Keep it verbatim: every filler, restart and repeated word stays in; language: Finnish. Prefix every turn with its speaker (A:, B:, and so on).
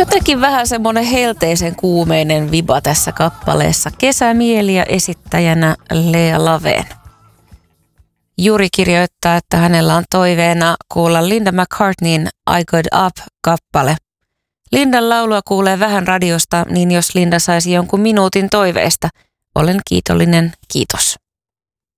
A: Jotenkin vähän semmoinen helteisen kuumeinen viba tässä kappaleessa. Kesämieliä esittäjänä Lea Laveen. Juri kirjoittaa, että hänellä on toiveena kuulla Linda McCartneyn I Got Up-kappale. Lindan laulua kuulee vähän radiosta, niin jos Linda saisi jonkun minuutin toiveesta, olen kiitollinen, kiitos.